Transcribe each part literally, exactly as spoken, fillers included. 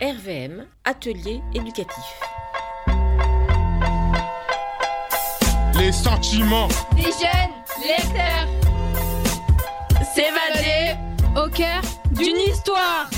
R V M, atelier éducatif. Les sentiments des jeunes lecteurs. S'évader au cœur d'une histoire.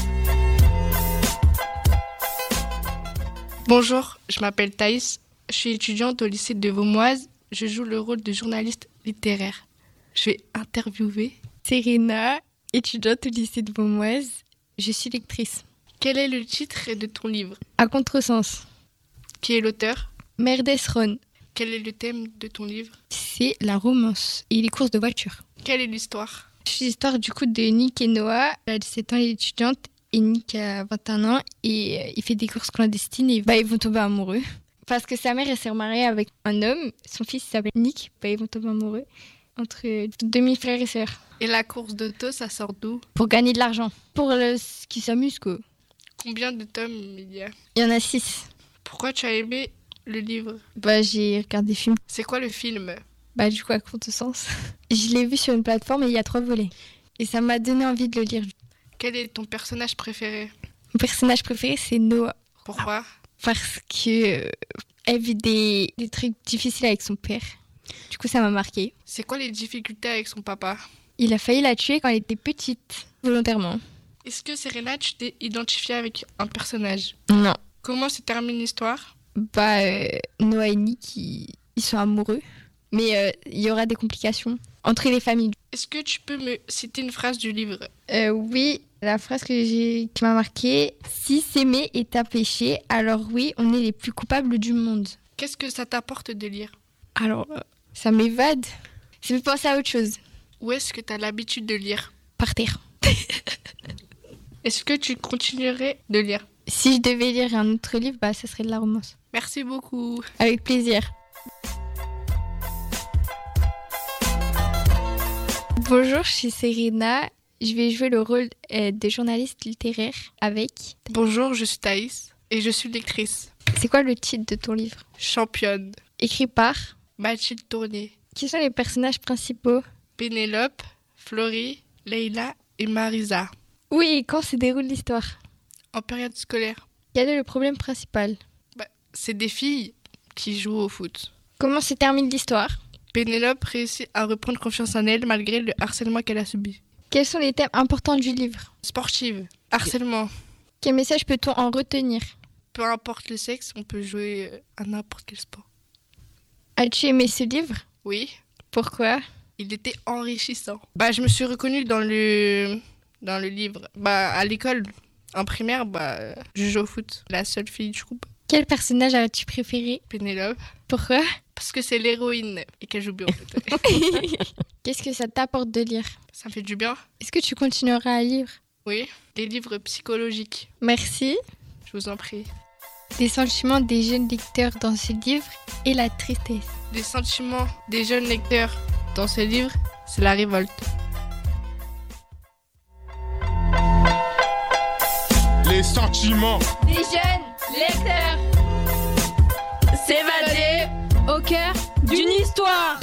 Bonjour, je m'appelle Thaïs, je suis étudiante au lycée de Vaumoise. Je joue le rôle de journaliste littéraire. Je vais interviewer Serena, étudiante au lycée de Vaumoise. Je suis lectrice. Quel est le titre de ton livre ? À contresens. Qui est l'auteur ? Mercedes Ron. Quel est le thème de ton livre ? C'est la romance et les courses de voiture. Quelle est l'histoire ? C'est l'histoire du coup de Nick et Noah. Elle a dix-sept ans, elle est étudiante, et Nick a vingt et un ans et euh, il fait des courses clandestines et bah, ils vont tomber amoureux. Parce que sa mère elle s'est remariée avec un homme, son fils s'appelle Nick, bah, ils vont tomber amoureux entre demi-frères et sœurs. Et la course d'auto, ça sort d'où ? Pour gagner de l'argent, pour le, ce qui s'amuse quoi. Combien de tomes il y a ? Il y en a six. Pourquoi tu as aimé le livre ? Bah j'ai regardé des films. C'est quoi le film ? Bah du coup à contresens. Je l'ai vu sur une plateforme et il y a trois volets. Et ça m'a donné envie de le lire. Quel est ton personnage préféré ? Mon personnage préféré c'est Noah. Pourquoi ? Parce que euh, elle vit des, des trucs difficiles avec son père. Du coup ça m'a marqué. C'est quoi les difficultés avec son papa ? Il a failli la tuer quand elle était petite, volontairement. Est-ce que Serena, tu t'es identifiée avec un personnage ? Non. Comment se termine l'histoire ? Bah, euh, Noah et Nick, ils, ils sont amoureux. Mais euh, il y aura des complications entre les familles. Est-ce que tu peux me citer une phrase du livre ? euh, Oui, la phrase que j'ai, qui m'a marquée. Si s'aimer est un péché, alors oui, on est les plus coupables du monde. Qu'est-ce que ça t'apporte de lire ? Alors, euh, ça m'évade. Ça me fait penser à autre chose. Où est-ce que tu as l'habitude de lire ? Par terre. Est-ce que tu continuerais de lire ? Si je devais lire un autre livre, bah, ça serait de la romance. Merci beaucoup. Avec plaisir. Bonjour, je suis Serena. Je vais jouer le rôle euh, de journaliste littéraire avec... Bonjour, je suis Thaïs et je suis lectrice. C'est quoi le titre de ton livre ? Championne. Écrit par Mathilde Tourné. Qui sont les personnages principaux ? Pénélope, Florie, Leïla et Marisa. Oui, et quand se déroule l'histoire ? En période scolaire. Quel est le problème principal ? Bah, c'est des filles qui jouent au foot. Comment se termine l'histoire ? Pénélope réussit à reprendre confiance en elle malgré le harcèlement qu'elle a subi. Quels sont les thèmes importants du livre ? Sportive, harcèlement. Quel message peut-on en retenir ? Peu importe le sexe, on peut jouer à n'importe quel sport. As-tu aimé ce livre ? Oui. Pourquoi ? Il était enrichissant. Bah, je me suis reconnue dans le, dans le livre. Bah, à l'école, en primaire, bah, je joue au foot. La seule fille du groupe. Quel personnage as-tu préféré ? Pénélope. Pourquoi ? Parce que c'est l'héroïne et qu'elle joue bien en fait. Qu'est-ce que ça t'apporte de lire ? Ça me fait du bien. Est-ce que tu continueras à lire ? Oui, les livres psychologiques. Merci. Je vous en prie. Les sentiments des jeunes lecteurs dans ce livre et la tristesse. Les sentiments des jeunes lecteurs dans ce livre, c'est la révolte. Les sentiments des jeunes lecteurs. S'évader au cœur d'une histoire.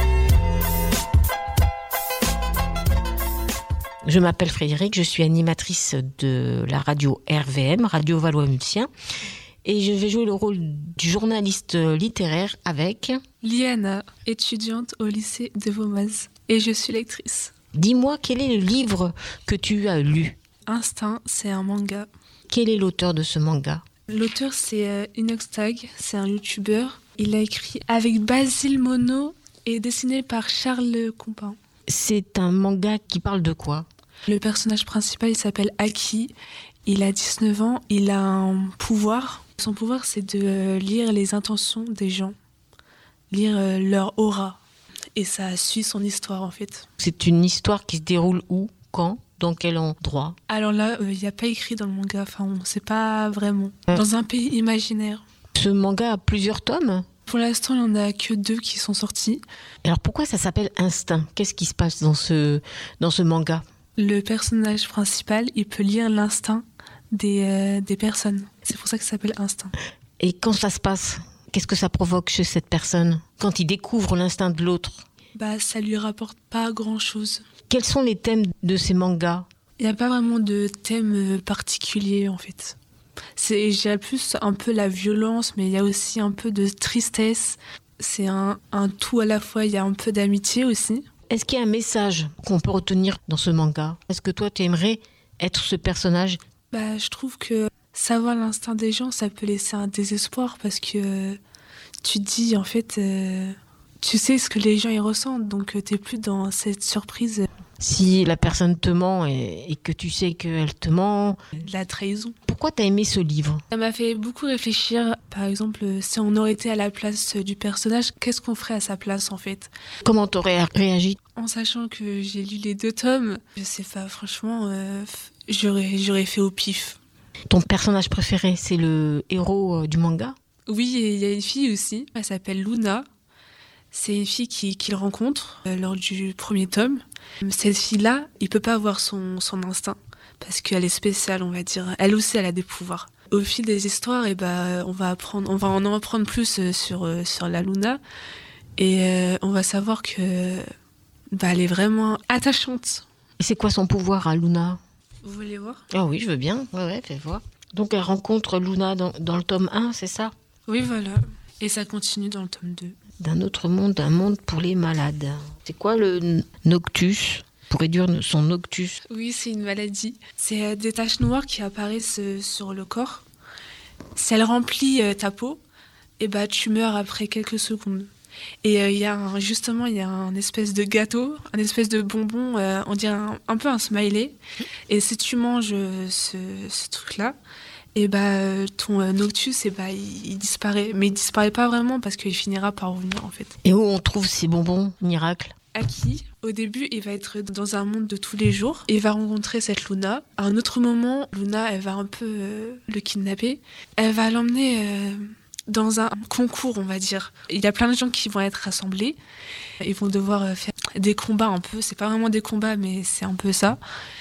Je m'appelle Frédéric, je suis animatrice de la radio R V M, Radio Valois-Mulsien, et je vais jouer le rôle du journaliste littéraire avec... Liana, étudiante au lycée de Vaumoise, et je suis lectrice. Dis-moi, quel est le livre que tu as lu ? Instinct, c'est un manga. Quel est l'auteur de ce manga ? L'auteur, c'est euh, Inoxtag, c'est un youtubeur. Il a écrit avec Basile Monod et dessiné par Charles Compin. C'est un manga qui parle de quoi ? Le personnage principal, il s'appelle Aki. Il a dix-neuf ans, il a un pouvoir. Son pouvoir, c'est de lire les intentions des gens, lire leur aura. Et ça suit son histoire, en fait. C'est une histoire qui se déroule où ? Quand ? Dans quel endroit ? Alors là, il euh, n'y a pas écrit dans le manga, enfin, on ne sait pas vraiment. Euh. Dans un pays imaginaire. Ce manga a plusieurs tomes ? Pour l'instant, il n'y en a que deux qui sont sortis. Alors pourquoi ça s'appelle Instinct ? Qu'est-ce qui se passe dans ce, dans ce manga ? Le personnage principal, il peut lire l'instinct des, euh, des personnes. C'est pour ça que ça s'appelle Instinct. Et quand ça se passe, qu'est-ce que ça provoque chez cette personne ? Quand il découvre l'instinct de l'autre ? Bah, ça lui rapporte pas grand-chose. Quels sont les thèmes de ces mangas ? Il n'y a pas vraiment de thème particulier, en fait. C'est, je dirais plus un peu la violence, mais il y a aussi un peu de tristesse. C'est un, un tout à la fois, il y a un peu d'amitié aussi. Est-ce qu'il y a un message qu'on peut retenir dans ce manga? Est-ce que toi, tu aimerais être ce personnage? Bah, je trouve que savoir l'instinct des gens, ça peut laisser un désespoir parce que tu te dis, en fait, euh, tu sais ce que les gens y ressentent, donc t'es plus dans cette surprise. Si la personne te ment et, et que tu sais qu'elle te ment... De la trahison. Pourquoi t'as aimé ce livre? Ça m'a fait beaucoup réfléchir. Par exemple, si on aurait été à la place du personnage, qu'est-ce qu'on ferait à sa place, en fait? Comment t'aurais réagi? En sachant que j'ai lu les deux tomes, je sais pas, franchement, euh, j'aurais, j'aurais fait au pif. Ton personnage préféré, c'est le héros euh, du manga? Oui, et il y a une fille aussi, elle s'appelle Luna. C'est une fille qui, qu'il rencontre euh, lors du premier tome. Cette fille-là, il peut pas avoir son, son instinct, parce qu'elle est spéciale, on va dire. Elle aussi, elle a des pouvoirs. Au fil des histoires, et ben, on va apprendre, on va en apprendre plus sur, sur la Luna, et euh, on va savoir que bah, elle est vraiment attachante. Et c'est quoi son pouvoir à Luna? Vous voulez voir? Ah oui, je veux bien. Ouais, ouais, fais voir. Donc elle rencontre Luna dans, dans le tome un, c'est ça? Oui, voilà. Et ça continue dans le tome deux. D'un autre monde, un monde pour les malades. C'est quoi le noctus? Pour réduire son noctus? Oui, c'est une maladie. C'est des taches noires qui apparaissent sur le corps. Si elles remplissent ta peau, et bah, tu meurs après quelques secondes. Et il euh, y a un, justement, il y a un espèce de gâteau, un espèce de bonbon, euh, on dirait un, un peu un smiley. Et si tu manges ce, ce truc-là, et bah, ton euh, noctus, et bah, il, il disparaît. Mais il disparaît pas vraiment parce qu'il finira par revenir en fait. Et où on trouve ces bonbons miracles? Aki, au début, il va être dans un monde de tous les jours. Il va rencontrer cette Luna. À un autre moment, Luna, elle va un peu euh, le kidnapper. Elle va l'emmener euh, dans un concours, on va dire. Il y a plein de gens qui vont être rassemblés. Ils vont devoir faire des combats un peu. C'est pas vraiment des combats, mais c'est un peu ça.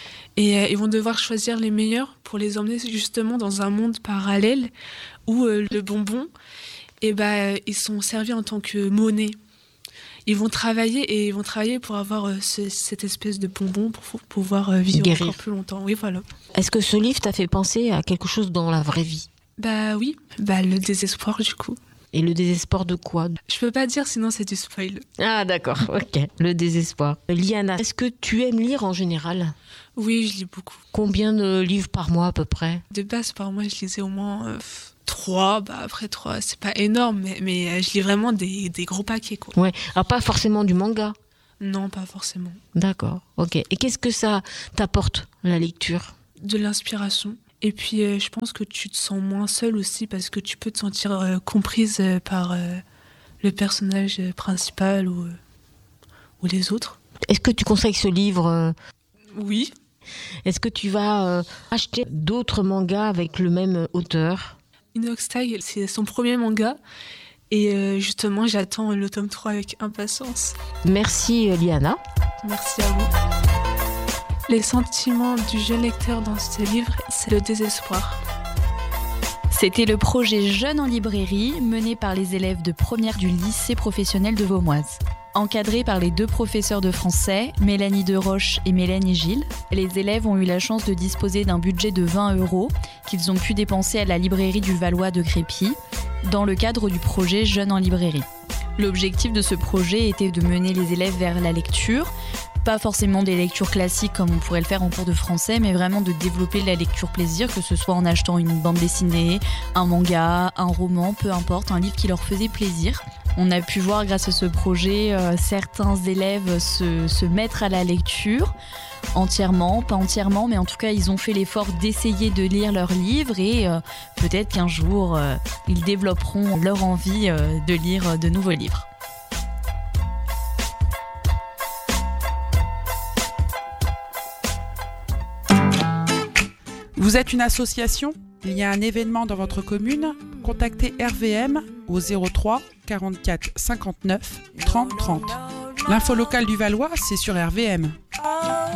Et euh, ils vont devoir choisir les meilleurs pour les emmener justement dans un monde parallèle où euh, le bonbon, et bah, ils sont servis en tant que monnaie. Ils vont travailler et ils vont travailler pour avoir euh, ce, cette espèce de bonbon pour pouvoir euh, vivre Guérir. Encore plus longtemps. Oui, voilà. Est-ce que ce livre t'a fait penser à quelque chose dans la vraie vie? Bah oui, bah le désespoir du coup. Et le désespoir de quoi? Je peux pas dire sinon c'est du spoil. Ah d'accord, ok. Le désespoir. Liana, est-ce que tu aimes lire en général? Oui, je lis beaucoup. Combien de livres par mois à peu près? De base par mois je lisais au moins euh, trois, bah après trois c'est pas énorme, mais, mais euh, je lis vraiment des, des gros paquets quoi. Ouais, alors pas forcément du manga? Non, pas forcément. D'accord, ok. Et qu'est-ce que ça t'apporte, la lecture? De l'inspiration. Et puis, euh, je pense que tu te sens moins seule aussi parce que tu peux te sentir euh, comprise euh, par euh, le personnage principal ou, euh, ou les autres. Est-ce que tu conseilles ce livre? euh, Oui. Est-ce que tu vas euh, acheter d'autres mangas avec le même auteur? Inox Tag, c'est son premier manga. Et euh, justement, j'attends le tome trois avec impatience. Merci euh, Liana. Merci à vous. Les sentiments du jeune lecteur dans ce livre, c'est le désespoir. C'était le projet Jeunes en librairie mené par les élèves de première du lycée professionnel de Vaumoise. Encadrés par les deux professeurs de français, Mélanie Deroche et Mélanie Gilles, les élèves ont eu la chance de disposer d'un budget de vingt euros qu'ils ont pu dépenser à la librairie du Valois de Crépy dans le cadre du projet Jeunes en librairie. L'objectif de ce projet était de mener les élèves vers la lecture, pas forcément des lectures classiques comme on pourrait le faire en cours de français, mais vraiment de développer la lecture plaisir, que ce soit en achetant une bande dessinée, un manga, un roman, peu importe, un livre qui leur faisait plaisir. On a pu voir grâce à ce projet euh, certains élèves se, se mettre à la lecture, entièrement, pas entièrement, mais en tout cas ils ont fait l'effort d'essayer de lire leurs livres et euh, peut-être qu'un jour euh, ils développeront leur envie euh, de lire de nouveaux livres. Vous êtes une association? Il y a un événement dans votre commune? Contactez R V M au zéro trois quarante-quatre cinquante-neuf trente trente. L'info locale du Valois, c'est sur R V M.